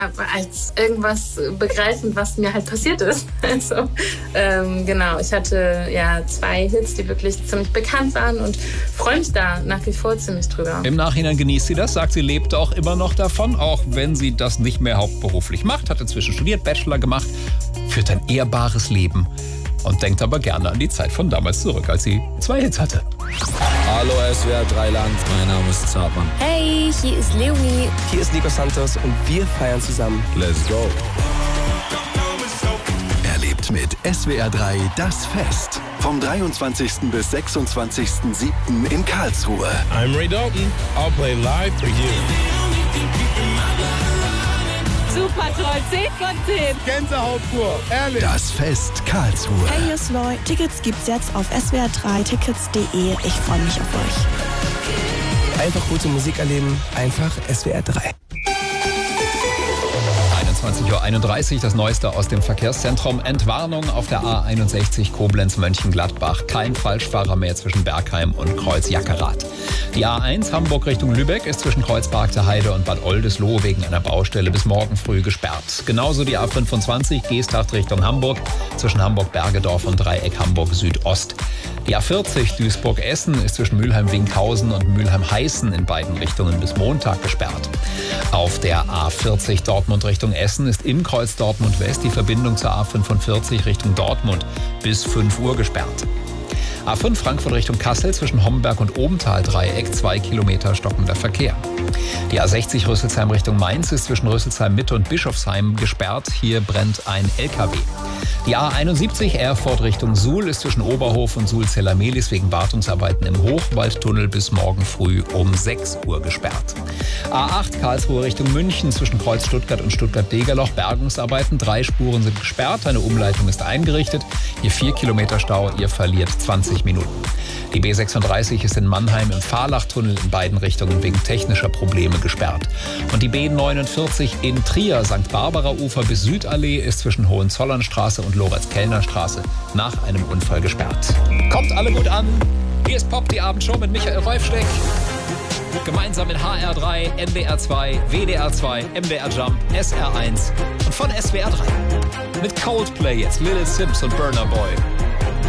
als irgendwas begreifen, was mir halt passiert ist. Also, genau, ich hatte ja 2 Hits, die wirklich ziemlich bekannt waren und freue mich da nach wie vor ziemlich drüber. Im Nachhinein genießt sie das, sagt, sie lebt auch immer noch davon, auch wenn sie das nicht mehr hauptberuflich macht, hat inzwischen studiert, Bachelor gemacht, führt ein ehrbares Leben und denkt aber gerne an die Zeit von damals zurück, als sie 2 Hits hatte. Hallo SWR 3 Land, mein Name ist Zartmann. Hey, hier ist Leonie. Hier ist Nico Santos und wir feiern zusammen. Let's go. Erlebt mit SWR 3 das Fest. Vom 23. bis 26.07. in Karlsruhe. I'm Ray Dalton. I'll play live for you. Super toll, 10 von 10. Gänsehaut pur, ehrlich. Das Fest Karlsruhe. Hey, hier ist Loy. Tickets gibt's jetzt auf swr3tickets.de. Ich freue mich auf euch. Einfach gute Musik erleben, einfach SWR 3. 21.31 Uhr, das Neueste aus dem Verkehrszentrum. Entwarnung auf der A61 Koblenz-Mönchengladbach. Kein Falschfahrer mehr zwischen Bergheim und Kreuz-Jackerath. Die A1 Hamburg Richtung Lübeck ist zwischen Kreuzberg Heide und Bad Oldesloe wegen einer Baustelle bis morgen früh gesperrt. Genauso die A25 Geesthacht Richtung Hamburg zwischen Hamburg-Bergedorf und Dreieck Hamburg Südost. Die A40 Duisburg-Essen ist zwischen Mülheim-Winkhausen und Mülheim-Heißen in beiden Richtungen bis Montag gesperrt. Auf der A40 Dortmund Richtung Essen ist im Kreuz Dortmund West die Verbindung zur A45 Richtung Dortmund bis 5 Uhr gesperrt. A5 Frankfurt Richtung Kassel zwischen Homberg und Obenthal-Dreieck 2 Kilometer stockender Verkehr. Die A60 Rüsselsheim Richtung Mainz ist zwischen Rüsselsheim Mitte und Bischofsheim gesperrt. Hier brennt ein LKW. Die A71 Erfurt Richtung Suhl ist zwischen Oberhof und Suhl-Zellermelis wegen Wartungsarbeiten im Hochwaldtunnel bis morgen früh um 6 Uhr gesperrt. A8 Karlsruhe Richtung München zwischen Kreuz Stuttgart und Stuttgart-Degerloch Bergungsarbeiten. 3 Spuren sind gesperrt, eine Umleitung ist eingerichtet. Hier 4 Kilometer Stau, ihr verliert 20 Minuten. Die B36 ist in Mannheim im Fahrlachtunnel in beiden Richtungen wegen technischer Probleme gesperrt. Und die B49 in Trier, St. Barbara-Ufer bis Südallee ist zwischen Hohenzollernstraße und Loretz-Kellner-Straße nach einem Unfall gesperrt. Kommt alle gut an. Hier ist Pop, die Abendshow mit Michael Reufsteck. Gemeinsam mit HR3, NDR2, WDR2, MDR Jump, SR1 und von SWR 3. Mit Coldplay jetzt Little Sims und Burna Boy.